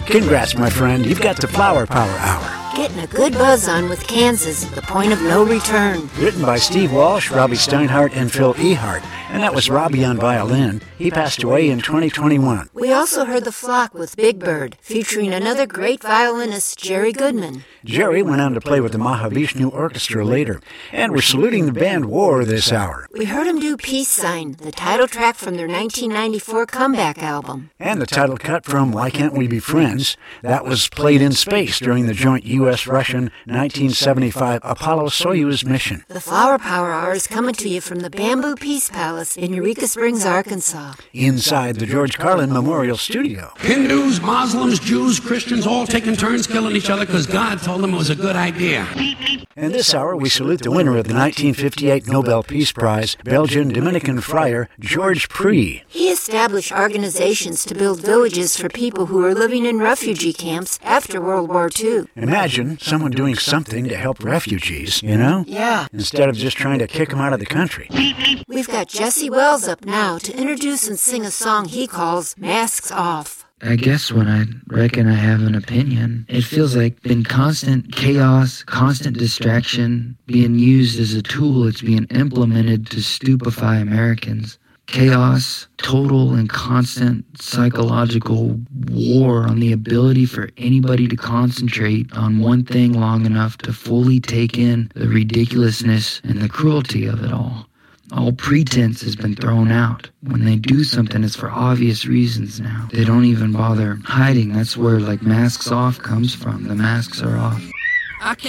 Congrats, my friend. You've got the Flower Power Hour. Getting a good buzz on with Kansas, the point of no return. Written by Steve Walsh, Robbie Steinhardt, and Phil Ehart. And that was Robbie on violin. He passed away in 2021. We also heard The Flock with Big Bird, featuring another great violinist, Jerry Goodman. Jerry went on to play with the Mahavishnu Orchestra later. And we're saluting the band War this hour. We heard him do Peace Sign, the title track from their 1994 comeback album. And the title cut from Why Can't We Be Friends? That was played in space during the joint U.S.-Russian 1975 Apollo-Soyuz mission. The Flower Power Hour is coming to you from the Bamboo Peace Palace in Eureka Springs, Arkansas. Inside the George Carlin Memorial Studio. Hindus, Muslims, Jews, Christians, all taking turns killing each other because God told them it was a good idea. And this hour, we salute the winner of the 1958 Nobel Peace Prize, Belgian Dominican friar George Prix. He established organizations to build villages for people who were living in refugee camps after World War II. Imagine someone doing something to help refugees, you know? Yeah. Instead of just trying to kick them out of the country. We've got Jesse Wells up now to introduce and sing a song he calls Masks Off. I guess when I reckon I have an opinion, it feels like been constant chaos, constant distraction, being used as a tool. It's being implemented to stupefy Americans. Chaos, total and constant psychological war on the ability for anybody to concentrate on one thing long enough to fully take in the ridiculousness and the cruelty of it all. All pretense has been thrown out. When they do something, it's for obvious reasons now. They don't even bother hiding. That's where, masks off comes from. The masks are off.